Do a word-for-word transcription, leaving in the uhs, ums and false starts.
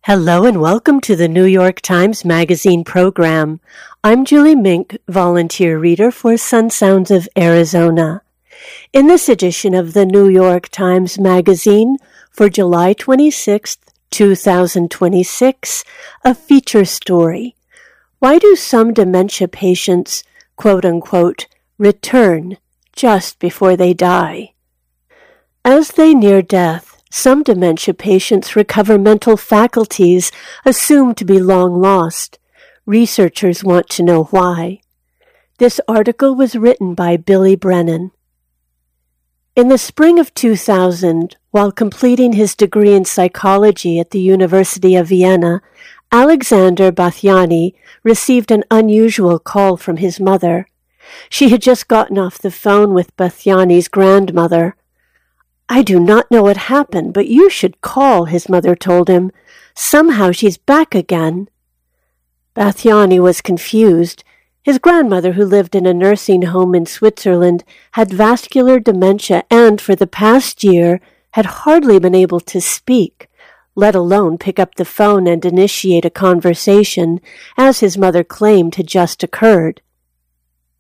Hello and welcome to the New York Times Magazine program. I'm Julie Mink, volunteer reader for Sun Sounds of Arizona. In this edition of the New York Times Magazine for July twenty-sixth, twenty twenty-six, a feature story. Why do some dementia patients, quote-unquote, return just before they die? As they near death, some dementia patients recover mental faculties assumed to be long lost. Researchers want to know why. This article was written by Billy Brennan. In the spring of two thousand, while completing his degree in psychology at the University of Vienna, Alexander Bathiani received an unusual call from his mother. She had just gotten off the phone with Bathiani's grandmother. "I do not know what happened, but you should call," his mother told him. "Somehow she's back again." Bathiani was confused. His grandmother, who lived in a nursing home in Switzerland, had vascular dementia and, for the past year, had hardly been able to speak, let alone pick up the phone and initiate a conversation, as his mother claimed had just occurred.